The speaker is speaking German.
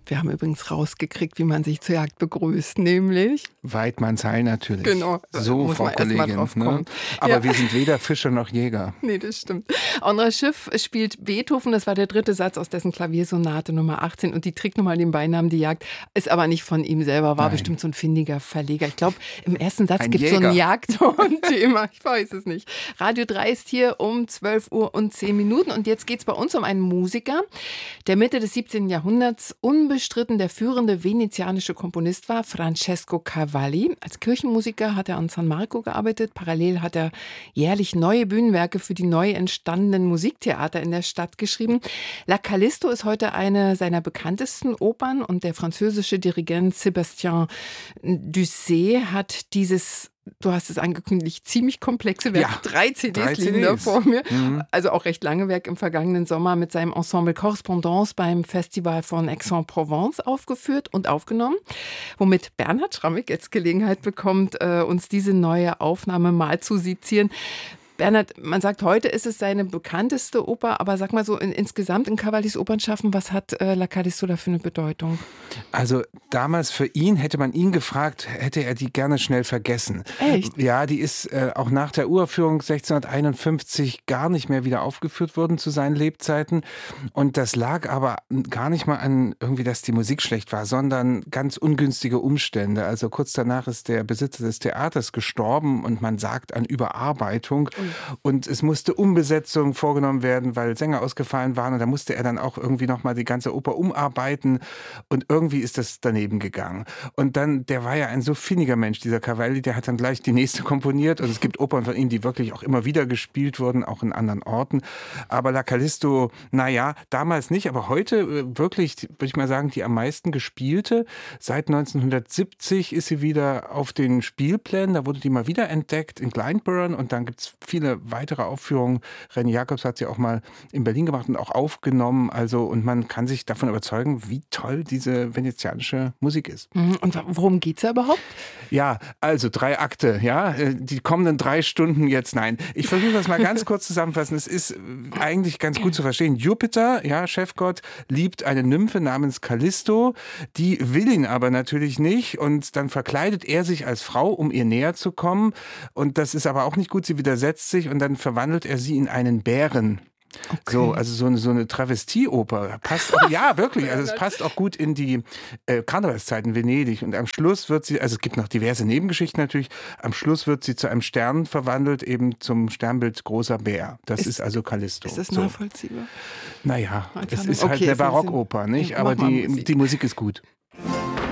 Wir haben übrigens rausgekriegt, wie man sich zur Jagd begrüßt, nämlich Weidmannsheil natürlich. Genau. So, muss Frau man erst mal Kollegin. drauf Ne? kommen. Aber Ja. wir sind weder Fischer noch Jäger. Nee, das stimmt. András Schiff spielt Beethoven, das war der dritte Satz aus dessen Klaviersonate Nummer 18 und die trägt nun mal den Beinamen Die Jagd, ist aber nicht von ihm selber, war Nein. bestimmt so ein findiger Verleger. Ich glaube, im ersten Satz Ein gibt es so ein Jäger. Jagdhund-Thema, ich weiß es nicht. Radio 3 ist hier um 12:10 und jetzt geht es bei uns um einen Musiker, der Mitte des 17. Jahrhunderts unbestritten der führende venezianische Komponist war, Francesco Cavalli. Als Kirchenmusiker hat er an San Marco gearbeitet. Parallel hat er jährlich neue Bühnenwerke für die neu entstandenen Musiktheater in der Stadt geschrieben. La Callisto ist heute eine seiner bekanntesten Opern und der französische Dirigent Sébastien Dusset hat dieses, du hast es angekündigt, ziemlich komplexe Werk. Ja, 3 CDs drei liegen da CDs. vor mir. Also auch recht lange Werk im vergangenen Sommer mit seinem Ensemble Correspondance beim Festival von Aix-en-Provence aufgeführt und aufgenommen, womit Bernhard Schrammig jetzt Gelegenheit bekommt, uns diese neue Aufnahme mal zu sezieren. Bernhard, man sagt, heute ist es seine bekannteste Oper, aber sag mal so insgesamt in Cavallis Opernschaffen, was hat La Callisto da für eine Bedeutung? Also damals für ihn, hätte man ihn gefragt, hätte er die gerne schnell vergessen. Echt? Ja, die ist auch nach der Uraufführung 1651 gar nicht mehr wieder aufgeführt worden zu seinen Lebzeiten. Und das lag aber gar nicht mal an irgendwie, dass die Musik schlecht war, sondern ganz ungünstige Umstände. Also kurz danach ist der Besitzer des Theaters gestorben und man sagt an Überarbeitung. Und es musste Umbesetzung vorgenommen werden, weil Sänger ausgefallen waren. Und da musste er dann auch irgendwie nochmal die ganze Oper umarbeiten. Und irgendwie ist das daneben gegangen. Und dann, der war ja ein so findiger Mensch, dieser Cavalli, der hat dann gleich die nächste komponiert. Und es gibt Opern von ihm, die wirklich auch immer wieder gespielt wurden, auch in anderen Orten. Aber La Callisto, naja, damals nicht, aber heute wirklich, würde ich mal sagen, die am meisten gespielte. Seit 1970 ist sie wieder auf den Spielplänen. Da wurde die mal wieder entdeckt in Glyndebourne. Und dann gibt es viele weitere Aufführungen. René Jacobs hat sie auch mal in Berlin gemacht und auch aufgenommen. Also, und man kann sich davon überzeugen, wie toll diese venezianische Musik ist. Und worum geht's da überhaupt? Ja, also 3 Akte, ja, die kommenden 3 Stunden jetzt, nein. Ich versuche das mal ganz kurz zusammenfassen. Es ist eigentlich ganz gut zu verstehen. Jupiter, ja, Chefgott, liebt eine Nymphe namens Callisto, die will ihn aber natürlich nicht und dann verkleidet er sich als Frau, um ihr näher zu kommen und das ist aber auch nicht gut, sie widersetzt sich und dann verwandelt er sie in einen Bären. Okay. So, also so eine Travestieoper. Passt auch, ja, wirklich. Also es passt auch gut in die Karnevalszeit in Venedig. Und am Schluss wird sie, also es gibt noch diverse Nebengeschichten natürlich, am Schluss wird sie zu einem Stern verwandelt, eben zum Sternbild großer Bär. Das ist also Callisto. Ist das so. Nachvollziehbar? Naja, es ist Okay, halt eine Barockoper, nicht? Aber die Musik ist gut.